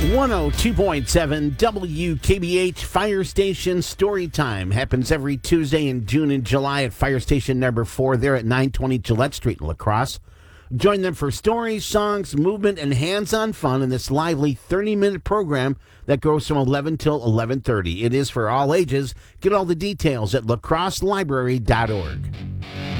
102.7 WKBH Fire Station Story Time happens every Tuesday in June and July at Fire Station number 4 there at 920 Gillette Street in La Crosse. Join them for stories, songs, movement, and hands-on fun in this lively 30-minute program that goes from 11 till 11:30. It is for all ages. Get all the details at lacrosselibrary.org.